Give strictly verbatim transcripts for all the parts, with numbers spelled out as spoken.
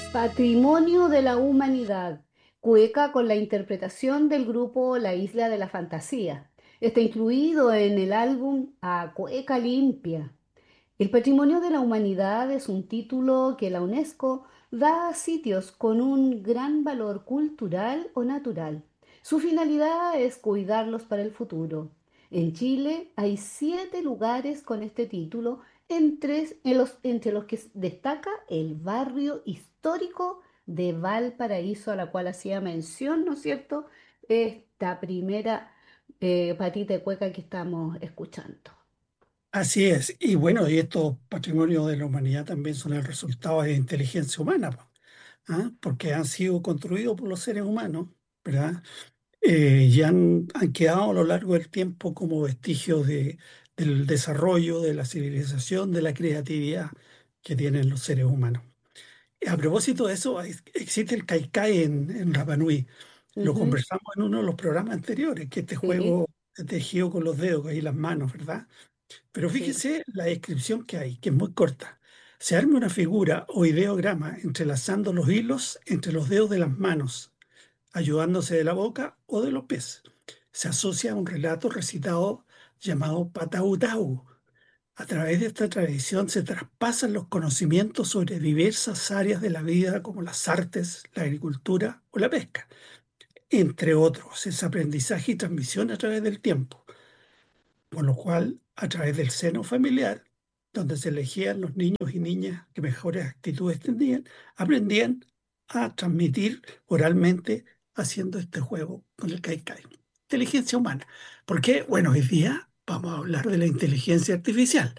Patrimonio de la Humanidad, Cueca con la interpretación del grupo La Isla de la Fantasía. Está incluido en el álbum A Cueca Limpia. El Patrimonio de la Humanidad es un título que la UNESCO da a sitios con un gran valor cultural o natural. Su finalidad es cuidarlos para el futuro. En Chile hay siete lugares con este título, entre, en los, entre los que destaca el barrio histórico de Valparaíso, a la cual hacía mención, ¿no es cierto?, esta primera eh, patita de cueca que estamos escuchando. Así es. Y bueno, y estos patrimonios de la humanidad también son el resultado de inteligencia humana, po, ¿ah? Porque han sido construidos por los seres humanos, ¿verdad? Eh, y han, han quedado a lo largo del tiempo como vestigios de, del desarrollo, de la civilización, de la creatividad que tienen los seres humanos. A propósito de eso, es- existe el Kaikai en, en Rapa Nui. Lo Ujú, conversamos en uno de los programas anteriores, que este sí, juego es tejido con los dedos y las manos, ¿verdad? Pero sí. fíjese la descripción que hay, que es muy corta. Se arma una figura o ideograma entrelazando los hilos entre los dedos de las manos, ayudándose de la boca o de los pies. Se asocia a un relato recitado llamado Patautau. A través de esta tradición se traspasan los conocimientos sobre diversas áreas de la vida como las artes, la agricultura o la pesca, entre otros. Es aprendizaje y transmisión a través del tiempo. Por lo cual, a través del seno familiar, donde se elegían los niños y niñas que mejores actitudes tenían, aprendían a transmitir oralmente haciendo este juego con el Kaikai. Inteligencia humana. Porque, bueno, hoy día vamos a hablar de la inteligencia artificial.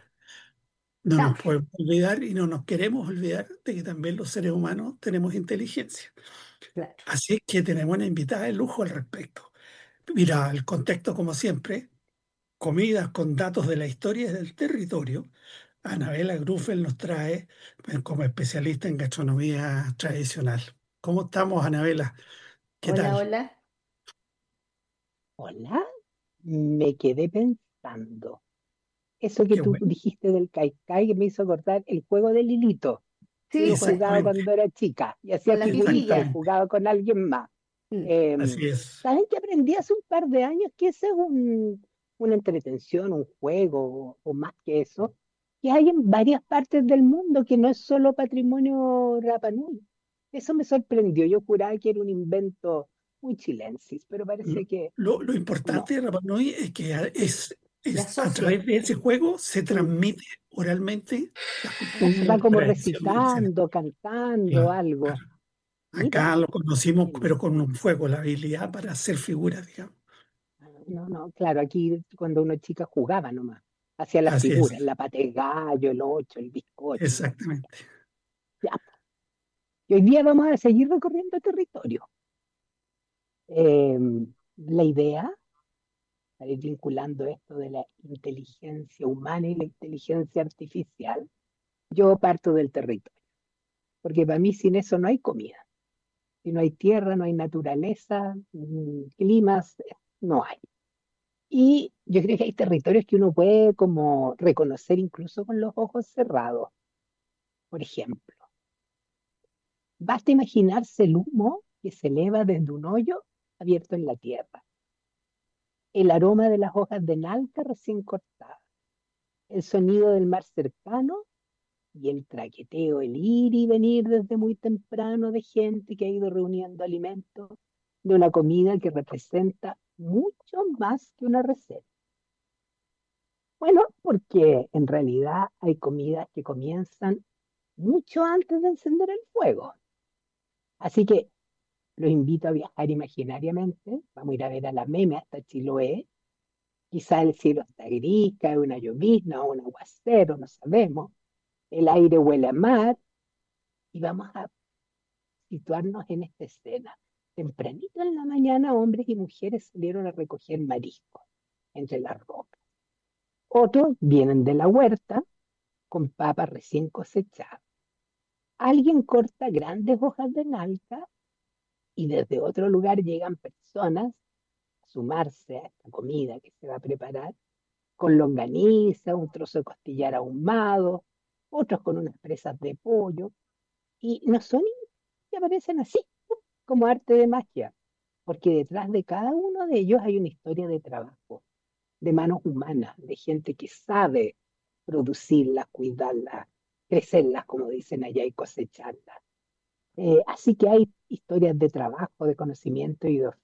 No nos Ah, podemos olvidar y no nos queremos olvidar de que también los seres humanos tenemos inteligencia. claro. Así es que tenemos una invitada de lujo al respecto. Mira, el contexto, como siempre, comidas con datos de la historia y del territorio. Anabela Gruffel nos trae eh, como especialista en gastronomía tradicional. ¿Cómo estamos, Anabela? ¿Qué Hola, tal? hola. Hola, me quedé pensando. Eso que Qué tú bueno. dijiste del Kaikai que me hizo acordar el juego del hilito, que Sí, uno pues, jugaba Exactamente, cuando era chica y hacía con la figuritas o jiribilla. exactamente. jugaba con alguien más. Mm, Eh, Así es. ¿Saben que aprendí hace un par de años que ese es un, una entretención, un juego o, o más que eso, que hay en varias partes del mundo, que no es solo patrimonio Rapa Nui? Eso me sorprendió. Yo juraba que era un invento muy chilensis, pero parece que Lo, lo no. importante de Rapa Nui es que a- es, se es a asocia. través de ese juego se Mm. transmite oralmente las Ah, se costumbres, va las como tradiciones, etcétera. recitando, cantando Claro, algo. claro. Mira, Acá lo conocimos, em, pero con un fuego, la habilidad para hacer figuras, digamos. no, no, claro, aquí cuando uno es chica jugaba nomás, hacía las Así es, figuras, la pata de gallo, el ocho, el bizcocho, y cosas. exactamente. Ya, y hoy día vamos a seguir recorriendo territorio. Em, la idea, para ir vinculando esto de la inteligencia humana y la inteligencia artificial, yo parto del territorio, porque para mí sin eso no hay comida. Si no hay tierra, no hay naturaleza, mm, climas, eh, no hay. Y yo creo que hay territorios que uno puede como reconocer incluso con los ojos cerrados. Por ejemplo, basta imaginarse el humo que se eleva desde un hoyo abierto en la tierra, el aroma de las hojas de nalca recién cortadas, el sonido del mar cercano y el traqueteo, el ir y venir desde muy temprano de gente que ha ido reuniendo alimentos de una comida que representa mucho más que una receta. Bueno, porque en realidad hay comidas que comienzan mucho antes de encender el fuego. Así que los invito a viajar imaginariamente. Vamos a ir a ver a la meme hasta Chiloé. Quizá el cielo está gris, cae una llovizna o un aguacero, no sabemos. El aire huele a mar y vamos a situarnos en esta escena. Tempranito en la mañana, hombres y mujeres salieron a recoger mariscos entre las rocas. Otros vienen de la huerta con papas recién cosechadas. Alguien corta grandes hojas de nalca y desde otro lugar llegan personas a sumarse a esta comida que se va a preparar con longaniza, un trozo de costillar ahumado, otros con unas presas de pollo. Y no son aparecen así, como arte de magia, porque detrás de cada uno de ellos hay una historia de trabajo, de manos humanas, de gente que sabe producirlas, cuidarlas, crecerlas, como dicen allá, y cosecharlas. Eh, así que hay historias de trabajo, de conocimiento y de oficio.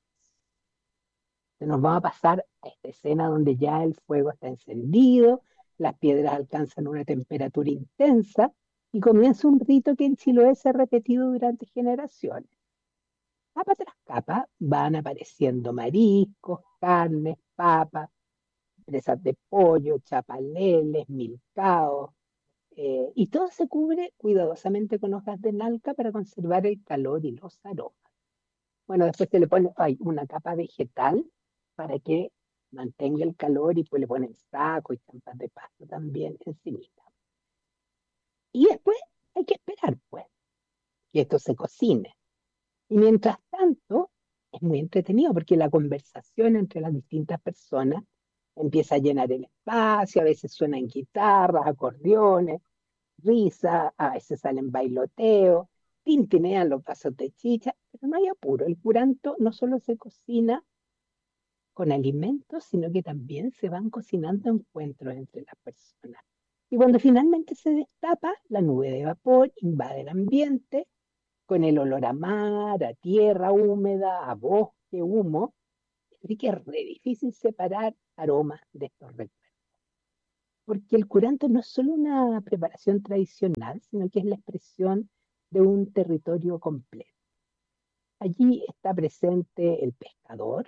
Nos vamos a pasar a esta escena donde ya el fuego está encendido, las piedras alcanzan una temperatura intensa y comienza un rito que en Chiloé se ha repetido durante generaciones. Capa tras capa van apareciendo mariscos, carnes, papas, presas de pollo, chapaleles, milcaos, eh, y todo se cubre cuidadosamente con hojas de nalca para conservar el calor y los aromas. Bueno, después se le pone ay, una capa vegetal para que mantenga el calor y pues le ponen saco y champas de pasto también encimita. Y después hay que esperar, pues, que esto se cocine. Y mientras tanto, es muy entretenido porque la conversación entre las distintas personas empieza a llenar el espacio, a veces suenan guitarras, acordeones, risas, a veces salen bailoteos, tintinean los vasos de chicha, pero no hay apuro. El curanto no solo se cocina con alimentos, sino que también se van cocinando encuentros entre las personas. Y cuando finalmente se destapa, la nube de vapor invade el ambiente con el olor a mar, a tierra húmeda, a bosque, humo. Así que es re difícil separar aromas de estos recuerdos. Porque el curanto no es solo una preparación tradicional, sino que es la expresión de un territorio completo. Allí está presente el pescador,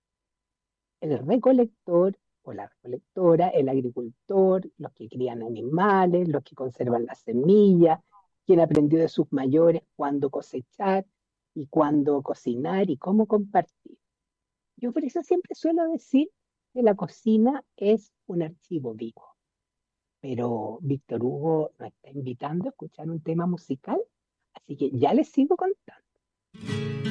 el recolector o la recolectora, el agricultor, los que crían animales, los que conservan las semillas, quien aprendió de sus mayores cuándo cosechar y cuándo cocinar y cómo compartir. Yo por eso siempre suelo decir que la cocina es un archivo vivo. Pero Víctor Hugo nos está invitando a escuchar un tema musical, así que ya les sigo contando.